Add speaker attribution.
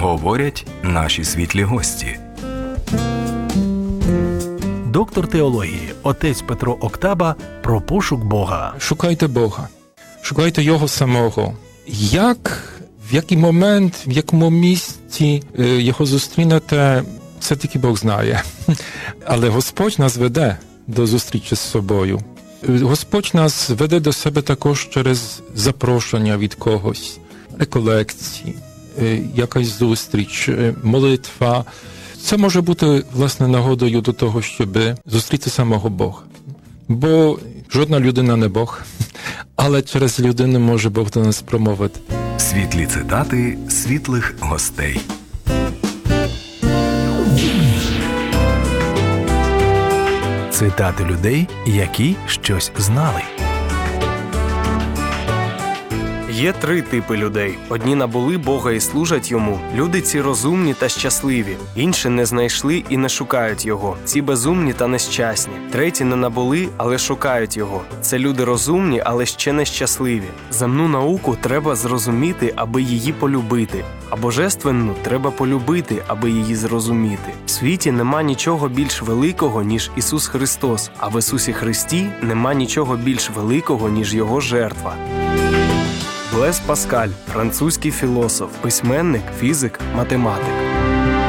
Speaker 1: говорять наші світлі гості.
Speaker 2: Доктор теології, отець Петро Октаба про пошук Бога.
Speaker 3: Шукайте Бога. Шукайте Його самого. В який момент, в якому місці Його зустрінете, це тільки Бог знає. Але Господь нас веде до зустрічі з собою. Господь нас веде до себе також через запрошення від когось, реколекції, якась зустріч, молитва. Це може бути, власне, нагодою до того, щоб зустріти самого Бога. Бо жодна людина не Бог, але через людину може Бог до нас промовити.
Speaker 1: Світлі цитати світлих гостей.
Speaker 2: Цитати людей, які щось знали.
Speaker 4: Є 3 типи людей. Одні набули Бога і служать Йому. Люди ці розумні та щасливі. Інші не знайшли і не шукають Його. Ці безумні та нещасні. Треті не набули, але шукають Його. Це люди розумні, але ще нещасливі. Земну науку треба зрозуміти, аби її полюбити. А божественну треба полюбити, аби її зрозуміти. В світі нема нічого більш великого, ніж Ісус Христос. А в Ісусі Христі нема нічого більш великого, ніж Його жертва. Блез Паскаль – французький філософ, письменник, фізик, математик.